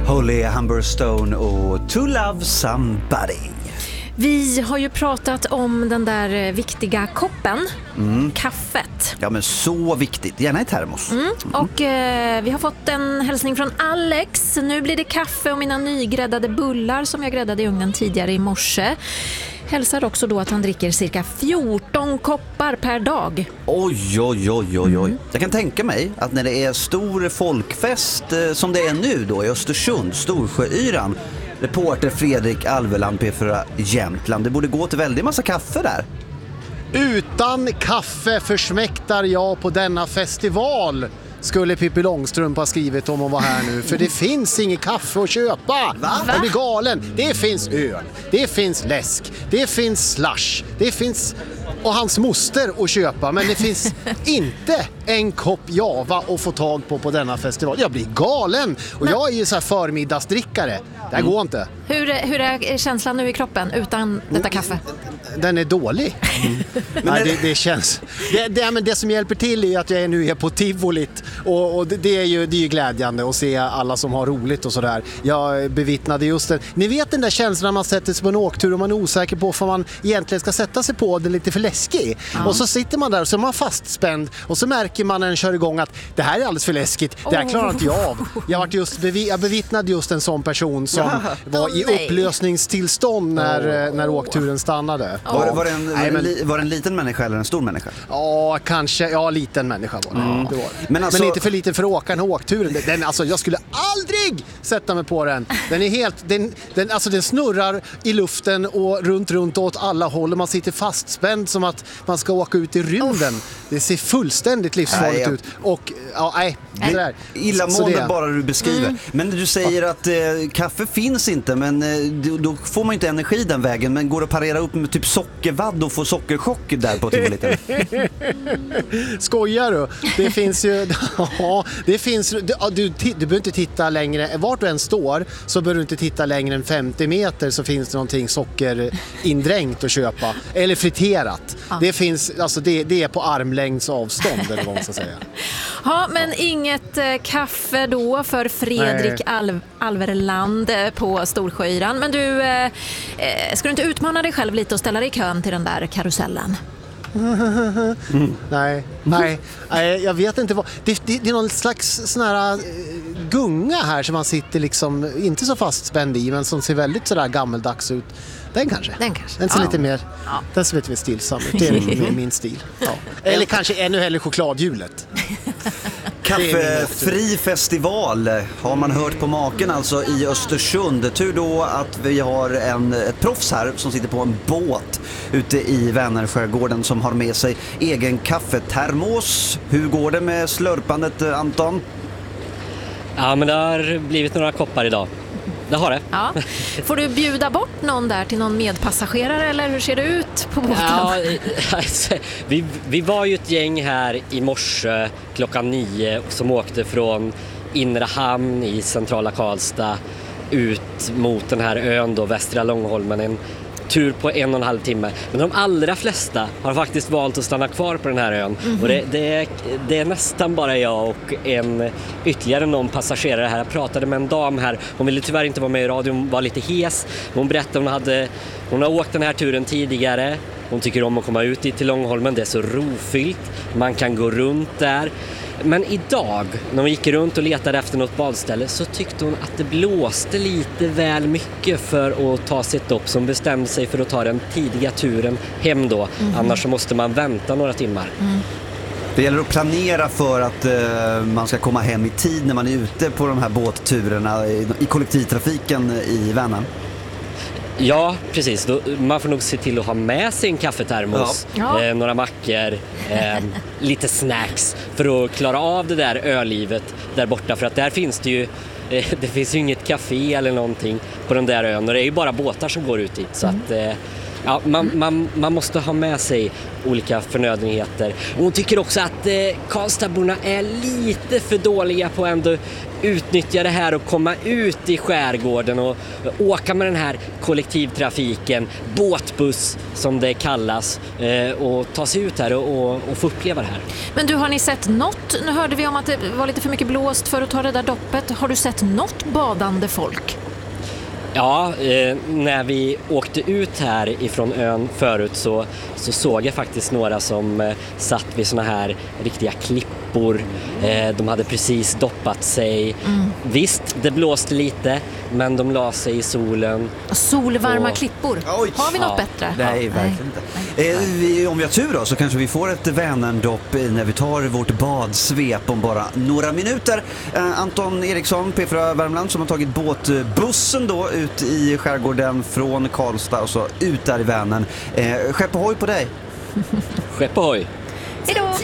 Holly Humberstone och To Love Somebody. Vi har ju pratat om den där viktiga koppen, kaffet. Ja, men så viktigt, gärna i termos. Och vi har fått en hälsning från Alex. Nu blir det kaffe och mina nygräddade bullar som jag gräddade i ugnen tidigare i morse. Hälsar också då att han dricker cirka 14 koppar per dag. Oj. Jag kan tänka mig att när det är stor folkfest som det är nu då i Östersund, Storsjöyran, reporter Fredrik Alveland, P4 Jämtland, det borde gå till väldigt massa kaffe där. Utan kaffe försmäktar jag på denna festival, skulle Pippi Långstrump ha skrivit om hon var här nu. För det finns inget kaffe att köpa. Jag blir galen. Det finns öl, det finns läsk, det finns slush, det finns och hans moster att köpa. Men det finns inte en kopp Java att få tag på denna festival. Jag blir galen. Och jag är ju så här förmiddagsdrickare. Det här går inte. Hur är känslan nu i kroppen utan detta kaffe? Den är dålig. Nej, det känns. Men det som hjälper till är att jag nu är på tivolit. Och det är ju glädjande att se alla som har roligt och sådär. Jag bevittnade just det. Ni vet den där känslan när man sätter sig på en åktur och man är osäker på vad man egentligen ska sätta sig på. Det är lite för läskig. Och så sitter man där och så är man fastspänd. Och så märker man när den kör igång att det här är alldeles för läskigt. Det här klarar inte jag av. Jag bevittnade just en sån person som var i upplösningstillstånd när åkturen stannade. Var det en liten människa eller en stor människa? Ja, kanske. Ja, liten människa var det. Det var det. Men inte för liten för att åka den här åkturen. Alltså, jag skulle aldrig sätta mig på den. Den är helt... Den snurrar i luften och runt åt alla håll. Man sitter fastspänd som att man ska åka ut i rymden. Det ser fullständigt livsfarligt ut. Och, illamående bara du beskriver. Men du säger att kaffe finns inte, men då får man inte energi den vägen. Men går det att parera upp med typ sockervadd och få sockerchock där på tivoliten? Skojar du? Det finns ju... Ja, det finns... Du behöver inte titta längre... Vart du än står så behöver du inte titta längre än 50 meter så finns det någonting sockerindränkt att köpa. Eller friterat. Det finns... Alltså det är på armlängds avstånd eller vad man ska säga. Ja, men inget kaffe då för Fredrik Alverland på Storsjöyran. Men du, ska du inte utmana dig själv lite och ställa dig i kön till den där karusellen? Nej, jag vet inte vad. Det är någon slags sån här gunga här som man sitter liksom inte så fastspänd i, men som ser väldigt sådär gammeldags ut. Den kanske. Den ser lite mer, den ser lite mer stillsam ut. Det är min stil. Ja. Eller kanske ännu hellre chokladhjulet. Kaffefri festival har man hört på maken alltså i Östersund. Tur då att vi har ett proffs här som sitter på en båt ute i Vänerskärgården som har med sig egen kaffetermos. Hur går det med slurpandet, Anton? Ja, men det har blivit några koppar idag. Det har det. Ja. Får du bjuda bort någon där till någon medpassagerare eller hur ser det ut på båten? Ja, alltså, vi var ju ett gäng här i morse klockan 9 som åkte från Inre hamn i centrala Karlstad ut mot den här ön då, Västra Långholmen, en tur på 1,5 timme. Men de allra flesta har faktiskt valt att stanna kvar på den här ön. Och det är nästan bara jag och ytterligare någon passagerare här. Jag pratade med en dam här. Hon ville tyvärr inte vara med i radion, hon var lite hes. Hon berättade hon har åkt den här turen tidigare. Hon tycker om att komma ut till Långholmen. Det är så rofyllt. Man kan gå runt där. Men idag, när hon gick runt och letade efter något badställe, så tyckte hon att det blåste lite väl mycket för att ta sitt upp. Så hon bestämde sig för att ta den tidiga turen hem då. Annars så måste man vänta några timmar. Det gäller att planera för att man ska komma hem i tid när man är ute på de här båtturerna i kollektivtrafiken i Vänern. Ja, precis. Man får nog se till att ha med sig en kaffetermos, några mackor, lite snacks för att klara av det där ölivet där borta. För att där finns det finns ju inget café eller någonting på den där ön och det är ju bara båtar som går ut dit. Så att Ja, man måste ha med sig olika förnödenheter. Och hon tycker också att Karlstadborna är lite för dåliga på att ändå utnyttja det här och komma ut i skärgården och åka med den här kollektivtrafiken, båtbuss som det kallas, och ta sig ut här och få uppleva det här. Men du, har ni sett något? Nu hörde vi om att det var lite för mycket blåst för att ta det där doppet. Har du sett något badande folk? Ja, när vi åkte ut här ifrån ön förut så såg jag faktiskt några som satt vid såna här riktiga klippor. De hade precis doppat sig. Visst, det blåste lite, men de la sig i solen. Solvarma klippor. Oj. Har vi något bättre? Nej, verkligen inte. Om vi har tur då så kanske vi får ett Vänerndopp när vi tar vårt badsvep om bara några minuter. Anton Eriksson, P4 Värmland, som har tagit båtbussen då ut i skärgården från Karlstad och så ut där i Vänern. Skepp ohoj på dig! Skepp ohoj! Hej då!